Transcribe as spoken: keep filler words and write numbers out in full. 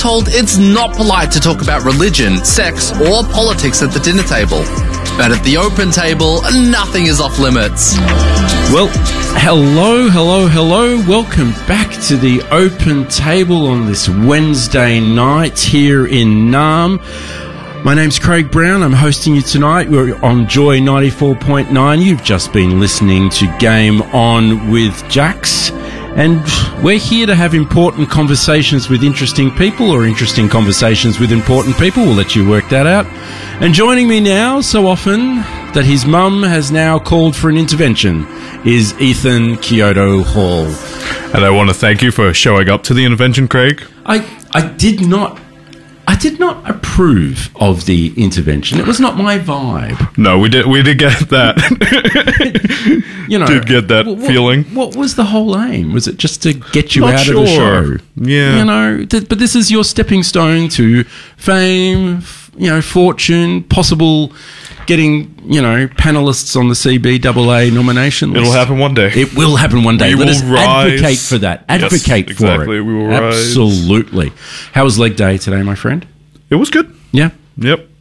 told it's not polite to talk about religion, sex, or politics at the dinner table. But at the open table, nothing is off limits. Well, hello, hello, hello. Welcome back to the open table on this Wednesday night here in Naarm. My name's Craig Brown. I'm hosting you tonight. We're on Joy ninety-four point nine. You've just been listening to Game On with Jax. And we're here to have important conversations with interesting people, or interesting conversations with important people. We'll let you work that out. And joining me now, so often that his mum has now called for an intervention, is Ethan Kyoto Hall. And I want to thank you for showing up to the intervention, Craig. I, I did not... I did not approve of the intervention. It was not my vibe. No, we did. We did get that. you know, did get that what, feeling. What was the whole aim? Was it just to get you Not out sure. of the show? Yeah, you know. Th- but this is your stepping stone to fame, f- you know, fortune, possible getting, you know, panelists on the C B A A nomination list. It'll happen one day. It will happen one day. We Let will us rise. advocate for that. Advocate yes, for exactly. it. We will rise. Absolutely. How was leg day today, my friend? It was good. Yeah. Yep.